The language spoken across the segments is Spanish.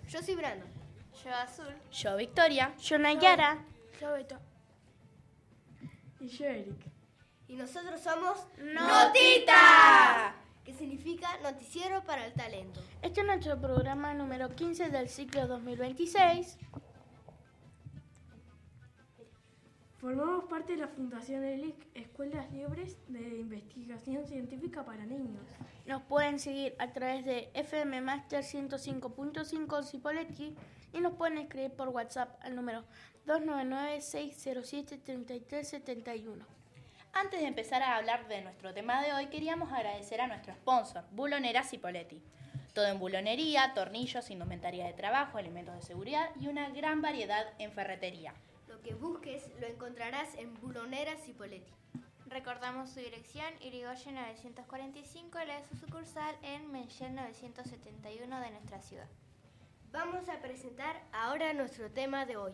Yo soy Brando. Yo Azul. Yo Victoria. Yo Nayara. Yo Beto. Y yo Eric. Y nosotros somos ¡Notita! que significa Noticiero para el Talento. Este es nuestro programa número 15 del ciclo 2026. Formamos parte de la Fundación ELIC, Escuelas Libres de Investigación Científica para Niños. Nos pueden seguir a través de FM Master 105.5 Cipolletti y nos pueden escribir por WhatsApp al número 299-607-3371. Antes de empezar a hablar de nuestro tema de hoy, queríamos agradecer a nuestro sponsor, Bulonera Cipolletti. Todo en bulonería, tornillos, indumentaria de trabajo, elementos de seguridad y una gran variedad en ferretería. Lo que busques lo encontrarás en Bulonera Cipolletti. Recordamos su dirección: Irigoyen 945, la de su sucursal en Menchel 971 de nuestra ciudad. Vamos a presentar ahora nuestro tema de hoy.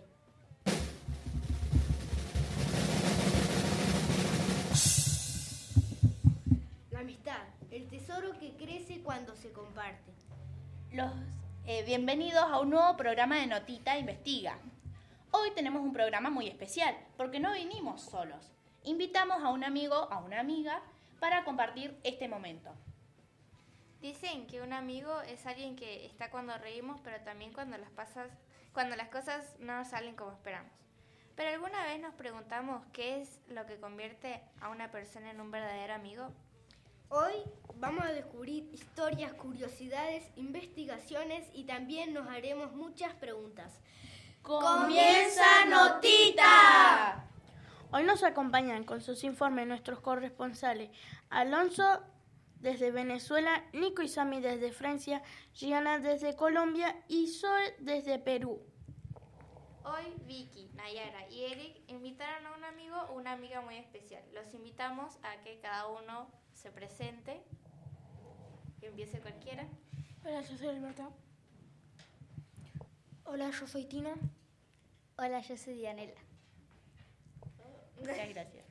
La amistad, el tesoro que crece cuando se comparte. Bienvenidos a un nuevo programa de Notita Investiga. Hoy tenemos un programa muy especial, porque no vinimos solos. Invitamos a un amigo, a una amiga, para compartir este momento. Dicen que un amigo es alguien que está cuando reímos, pero también cuando las cosas no salen como esperamos. Pero ¿alguna vez nos preguntamos qué es lo que convierte a una persona en un verdadero amigo? Hoy vamos a descubrir historias, curiosidades, investigaciones y también nos haremos muchas preguntas. ¡Comienza Notita! Hoy nos acompañan con sus informes nuestros corresponsales Alonso desde Venezuela, Nico y Sami desde Francia, Gianna desde Colombia y Zoe desde Perú. Hoy Vicky, Nayara y Eric invitaron a un amigo o una amiga muy especial. Los invitamos a que cada uno se presente. Que empiece cualquiera. Hola, yo soy Alberto. Hola, yo soy Tina. Hola, yo soy Dianela. Muchas gracias.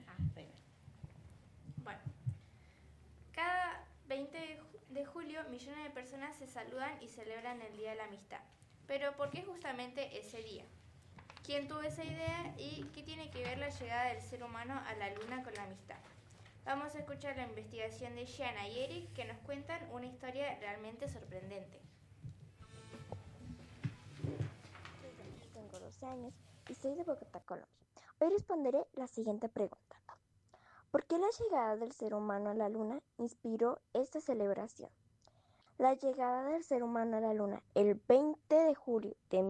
Bueno, cada 20 de julio millones de personas se saludan y celebran el Día de la Amistad. Pero ¿por qué justamente ese día? ¿Quién tuvo esa idea y qué tiene que ver la llegada del ser humano a la luna con la amistad? Vamos a escuchar la investigación de Gianna y Eric que nos cuentan una historia realmente sorprendente. Tengo 12 años y soy de Bogotá, Colombia. Hoy responderé la siguiente pregunta. ¿Por qué la llegada del ser humano a la luna inspiró esta celebración? La llegada del ser humano a la luna el 20 de julio de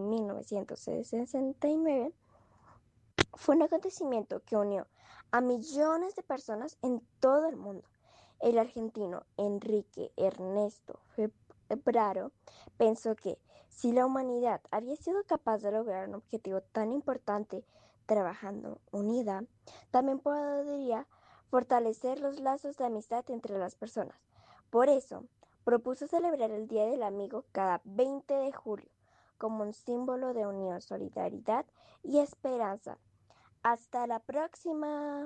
1969 fue un acontecimiento que unió a millones de personas en todo el mundo. El argentino Enrique Ernesto Febraro pensó que si la humanidad había sido capaz de lograr un objetivo tan importante trabajando unida, también podría fortalecer los lazos de amistad entre las personas. Por eso, propuso celebrar el Día del Amigo cada 20 de julio como un símbolo de unión, solidaridad y esperanza. ¡Hasta la próxima!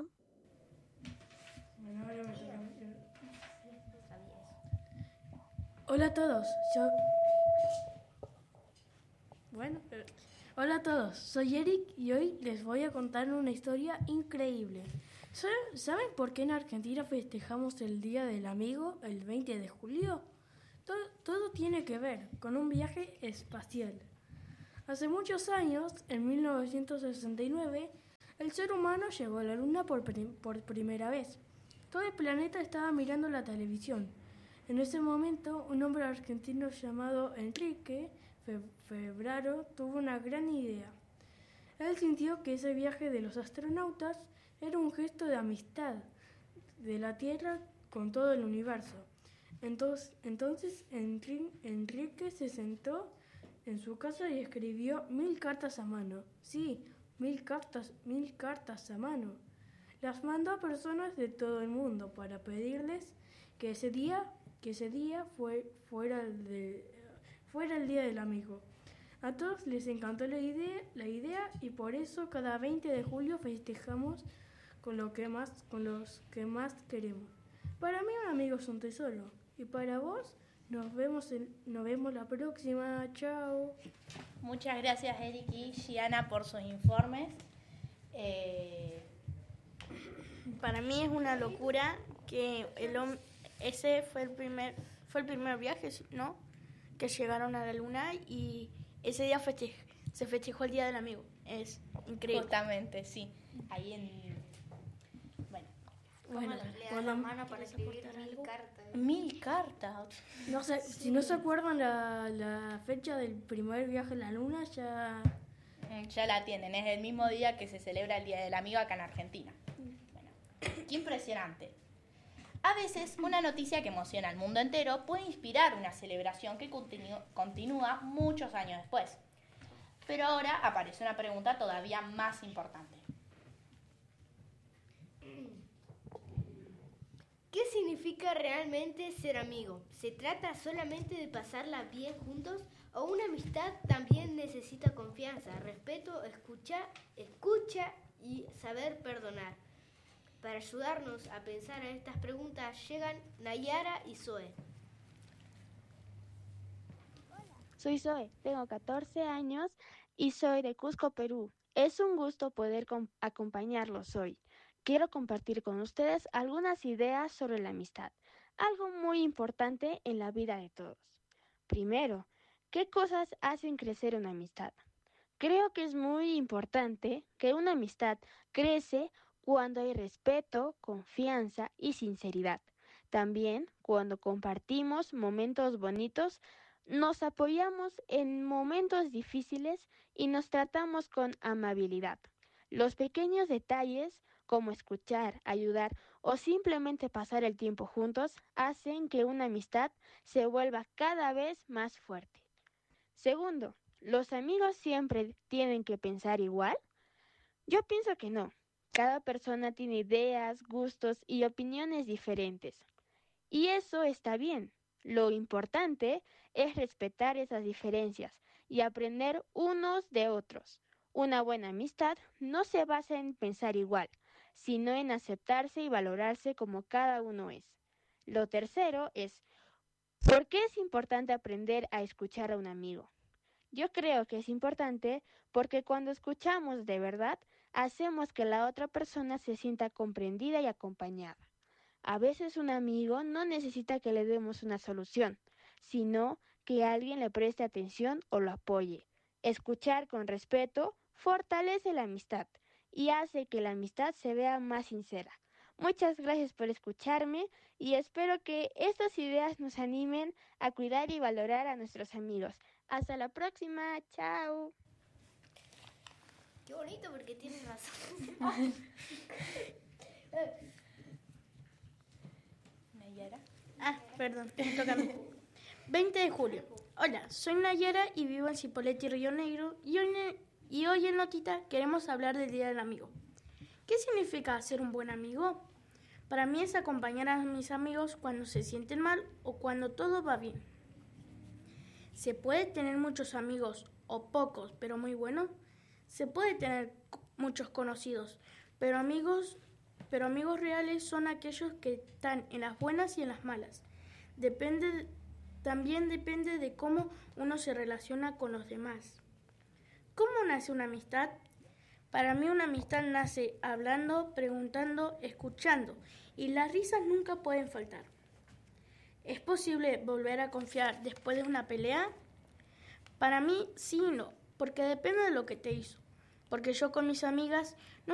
Hola a todos, Hola a todos, soy Eric y hoy les voy a contar una historia increíble. ¿Saben por qué en Argentina festejamos el Día del Amigo el 20 de julio? Todo tiene que ver con un viaje espacial. Hace muchos años, en 1969, el ser humano llegó a la Luna por primera vez. Todo el planeta estaba mirando la televisión. En ese momento, un hombre argentino llamado Enrique Febraro tuvo una gran idea. Él sintió que ese viaje de los astronautas era un gesto de amistad de la Tierra con todo el universo. Entonces Enrique se sentó en su casa y escribió 1000 cartas a mano. Sí, 1000 cartas a mano. Las mandó a personas de todo el mundo para pedirles que ese día fuera el Día del Amigo. A todos les encantó la idea y por eso cada 20 de julio festejamos con los que más queremos. Para mí un amigo es un tesoro y para vos Nos vemos la próxima. Chao. Muchas gracias, Eric y Gianna, por sus informes. Para mí es una locura que ese fue el primer viaje, ¿no? Que llegaron a la luna y ese día se festejó el Día del Amigo. Es increíble. Justamente, sí. Ahí Bueno, le dan la mano para escribir 1000 cartas. 1000 cartas. No sé, si no se acuerdan la fecha del primer viaje a la luna, ya Ya la tienen. Es el mismo día que se celebra el Día del Amigo acá en Argentina. Bueno, qué impresionante. A veces, una noticia que emociona al mundo entero puede inspirar una celebración que continúa muchos años después. Pero ahora aparece una pregunta todavía más importante. ¿Qué significa realmente ser amigo? ¿Se trata solamente de pasarla bien juntos o una amistad también necesita confianza, respeto, escucha y saber perdonar? Para ayudarnos a pensar en estas preguntas llegan Nayara y Zoe. Soy Zoe, tengo 14 años y soy de Cusco, Perú. Es un gusto poder acompañarlos hoy. Quiero compartir con ustedes algunas ideas sobre la amistad, algo muy importante en la vida de todos. Primero, ¿qué cosas hacen crecer una amistad? Creo que es muy importante que una amistad crece cuando hay respeto, confianza y sinceridad. También cuando compartimos momentos bonitos, nos apoyamos en momentos difíciles y nos tratamos con amabilidad. Los pequeños detalles, como escuchar, ayudar o simplemente pasar el tiempo juntos, hacen que una amistad se vuelva cada vez más fuerte. Segundo, ¿los amigos siempre tienen que pensar igual? Yo pienso que no. Cada persona tiene ideas, gustos y opiniones diferentes. Y eso está bien. Lo importante es respetar esas diferencias y aprender unos de otros. Una buena amistad no se basa en pensar igual, sino en aceptarse y valorarse como cada uno es. Lo tercero es, ¿por qué es importante aprender a escuchar a un amigo? Yo creo que es importante porque cuando escuchamos de verdad, hacemos que la otra persona se sienta comprendida y acompañada. A veces un amigo no necesita que le demos una solución, sino que alguien le preste atención o lo apoye. Escuchar con respeto fortalece la amistad y hace que la amistad se vea más sincera. Muchas gracias por escucharme y espero que estas ideas nos animen a cuidar y valorar a nuestros amigos. Hasta la próxima, chao. Qué bonito porque tienes razón. Nayara. Perdón, me toca a mí. 20 de julio. Hola, soy Nayara y vivo en Cipolletti, Río Negro y hoy en Notita queremos hablar del Día del Amigo. ¿Qué significa ser un buen amigo? Para mí es acompañar a mis amigos cuando se sienten mal o cuando todo va bien. ¿Se puede tener muchos amigos o pocos, pero muy buenos? Se puede tener muchos conocidos, pero amigos reales son aquellos que están en las buenas y en las malas. También depende de cómo uno se relaciona con los demás. ¿Cómo nace una amistad? Para mí una amistad nace hablando, preguntando, escuchando, y las risas nunca pueden faltar. ¿Es posible volver a confiar después de una pelea? Para mí sí y no, porque depende de lo que te hizo. Porque yo con mis amigas